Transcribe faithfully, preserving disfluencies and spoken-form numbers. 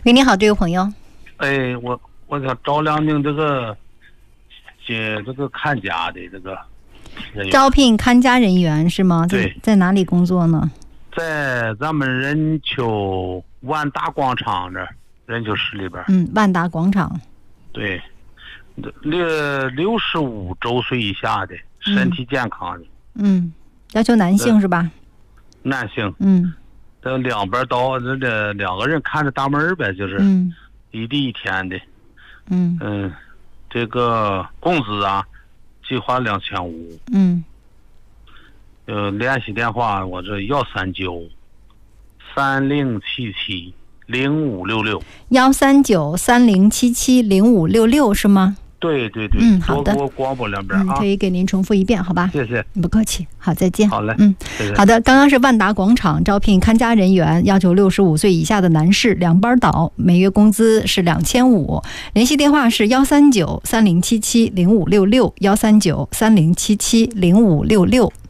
喂，你好，这位朋友。 哎，我我想招两名这个接这个看家的这个人员。 招聘看家人员是吗？ 对。 在在哪里工作呢？ 在咱们任丘万达广场这儿，任丘市里边。 嗯，万达广场。 对，六六十五周岁以下的，身体健康的。 嗯，要求男性是吧？ 男性。 嗯。 这两边到这这两个人看着大门呗，就是一地一天的。 嗯嗯，这个工资啊，计划两千五。 嗯。 呃，联系电话我这幺三九三零七七零五六六。 幺三九三零七七零五六六是吗？ 对对对。 嗯，好的。 多给我广播两遍啊。 嗯，可以给您重复一遍，好吧？ 谢谢。 不客气，好，再见。 好嘞。 嗯， 谢谢。 好的。刚刚是万达广场招聘看家人员，要求六十五岁以下的男士，两班倒，每月工资是两千五。联系电话是幺三九三零七七零五六六，幺三九三零七七零五六六。